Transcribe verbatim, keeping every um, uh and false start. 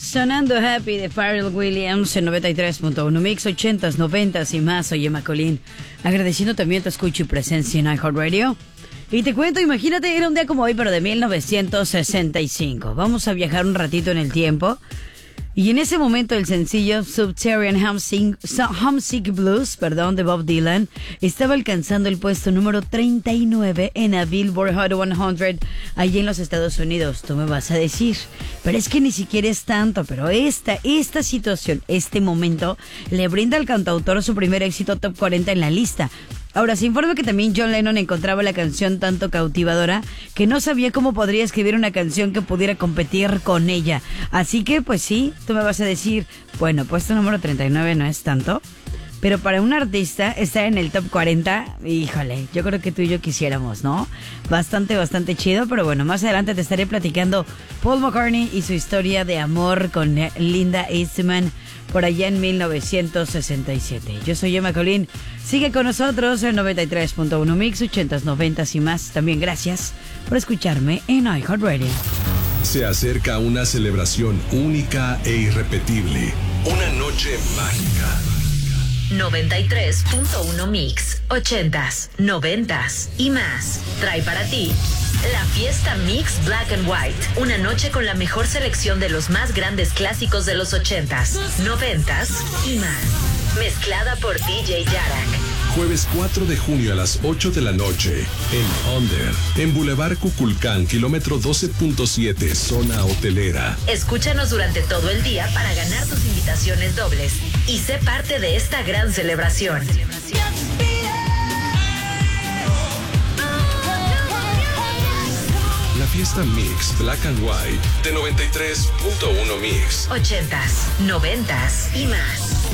Sonando Happy de Pharrell Williams en noventa y tres punto uno Mix, ochentas, noventas y más. Soy Emma Colín, agradeciendo también tu escucha y presencia en iHeartRadio. Y te cuento, imagínate, era un día como hoy, pero de mil novecientos sesenta y cinco. Vamos a viajar un ratito en el tiempo. Y en ese momento el sencillo Subterranean Homesick, Homesick Blues, perdón, de Bob Dylan, estaba alcanzando el puesto número treinta y nueve en la Billboard Hot cien allí en los Estados Unidos. Tú me vas a decir, pero es que ni siquiera es tanto, pero esta, esta situación, este momento, le brinda al cantautor su primer éxito top cuarenta en la lista. Ahora, se informa que también John Lennon encontraba la canción tanto cautivadora que no sabía cómo podría escribir una canción que pudiera competir con ella. Así que, pues sí, tú me vas a decir, bueno, puesto número treinta y nueve no es tanto, pero para un artista estar en el top cuarenta, híjole, yo creo que tú y yo quisiéramos, ¿no? Bastante, bastante chido, pero bueno, más adelante te estaré platicando Paul McCartney y su historia de amor con Linda Eastman por allá en mil novecientos sesenta y siete. Yo soy Emma Colín. Sigue con nosotros en noventa y tres punto uno Mix, ochentas, noventas y más. También gracias por escucharme en iHeartRadio. Se acerca una celebración única e irrepetible. Una noche mágica. noventa y tres punto uno Mix, ochentas, noventas y más. Trae para ti la fiesta Mix Black and White. Una noche con la mejor selección de los más grandes clásicos de los ochentas, noventas y más. Mezclada por D J Yarak. Jueves cuatro de junio a las ocho de la noche en Under, en Boulevard Cuculcán, kilómetro doce punto siete, zona hotelera. Escúchanos durante todo el día para ganar tus invitaciones dobles y sé parte de esta gran celebración. La fiesta Mix Black and White de noventa y tres punto uno Mix. ochentas, noventas y más.